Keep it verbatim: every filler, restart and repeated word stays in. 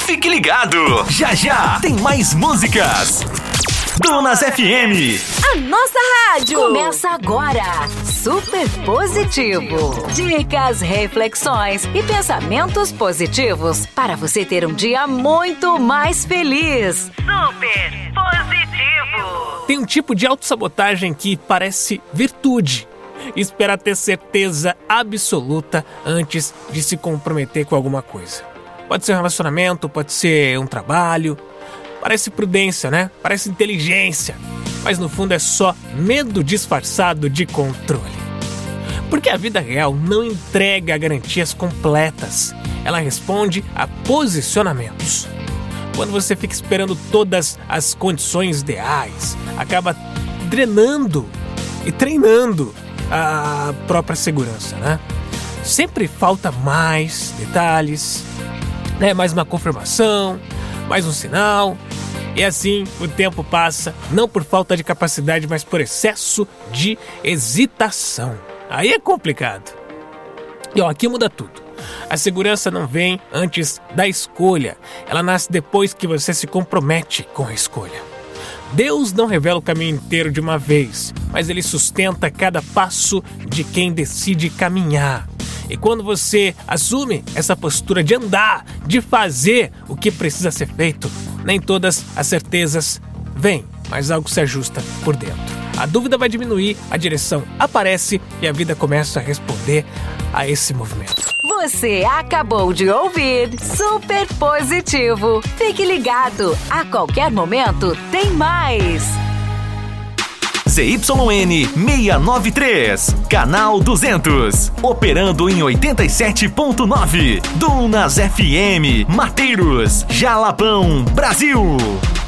Fique ligado, já já tem mais músicas. Dunas F M. A nossa rádio começa agora. Super positivo. Dicas, reflexões e pensamentos positivos para você ter um dia muito mais feliz. Super positivo. Tem um tipo de autossabotagem que parece virtude. Esperar ter certeza absoluta antes de se comprometer com alguma coisa. Pode ser um relacionamento, pode ser um trabalho. Parece prudência, né? Parece inteligência. Mas no fundo é só medo disfarçado de controle. Porque a vida real não entrega garantias completas. Ela responde a posicionamentos. Quando você fica esperando todas as condições ideais, acaba drenando e treinando a própria segurança, né? Sempre falta mais detalhes, né? Mais uma confirmação, mais um sinal. E assim o tempo passa, não por falta de capacidade, mas por excesso de hesitação. Aí é complicado. E ó, aqui muda tudo. A segurança não vem antes da escolha. Ela nasce depois que você se compromete com a escolha. Deus não revela o caminho inteiro de uma vez, mas Ele sustenta cada passo de quem decide caminhar. E quando você assume essa postura de andar, de fazer o que precisa ser feito, nem todas as certezas vêm, mas algo se ajusta por dentro. A dúvida vai diminuir, a direção aparece e a vida começa a responder a esse movimento. Você acabou de ouvir Super Positivo. Fique ligado, a qualquer momento tem mais. Z Y N seiscentos e noventa e três, canal duzentos, operando em oitenta e sete ponto nove, Dunas F M, Mateiros, Jalapão, Brasil.